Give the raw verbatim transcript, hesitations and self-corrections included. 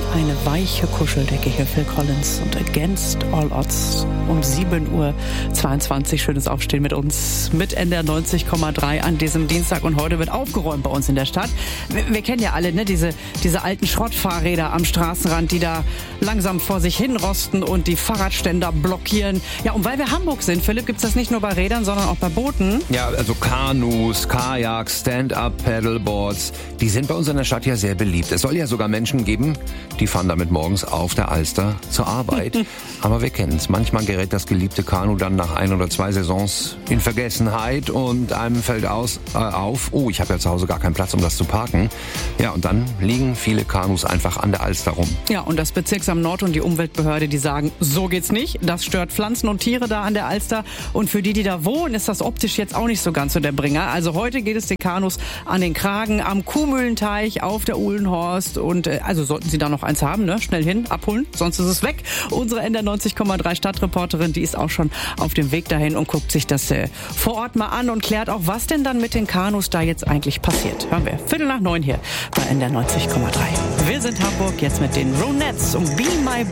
Eine weiche Kuscheldecke hier, Phil Collins und Against All Odds um sieben Uhr zweiundzwanzig. Schönes Aufstehen mit uns mit N D R neunzig Komma drei an diesem Dienstag, und heute wird aufgeräumt bei uns in der Stadt. Wir, wir kennen ja alle, ne, diese, diese alten Schrottfahrräder am Straßenrand, die da langsam vor sich hin rosten und die Fahrradständer blockieren. Ja, und weil wir Hamburg sind, Philipp, gibt's das nicht nur bei Rädern, sondern auch bei Booten. Ja, also Kanus, Kajaks, Stand-up-Paddleboards, die sind bei uns in der Stadt ja sehr beliebt. Es soll ja sogar Menschen geben, die fahren damit morgens auf der Alster zur Arbeit. Aber wir kennen es. Manchmal gerät das geliebte Kanu dann nach ein oder zwei Saisons in Vergessenheit und einem fällt aus, äh, auf, oh, ich habe ja zu Hause gar keinen Platz, um das zu parken. Ja, und dann liegen viele Kanus einfach an der Alster rum. Ja, und das Bezirksamt Nord und die Umweltbehörde, die sagen, so geht's nicht. Das stört Pflanzen und Tiere da an der Alster. Und für die, die da wohnen, ist das optisch jetzt auch nicht so ganz so der Bringer. Also heute geht es den Kanus an den Kragen am Kuhmühlenteich auf der Uhlenhorst. Und äh, also sollten Sie da noch eins haben, ne? Schnell hin, abholen, sonst ist es weg. Unsere N D R neunzig Komma drei Stadtreporterin, die ist auch schon auf dem Weg dahin und guckt sich das äh, vor Ort mal an und klärt auch, was denn dann mit den Kanus da jetzt eigentlich passiert. Hören wir Viertel nach neun hier bei N D R neunzig Komma drei. Wir sind Hamburg, jetzt mit den Ronettes und Be My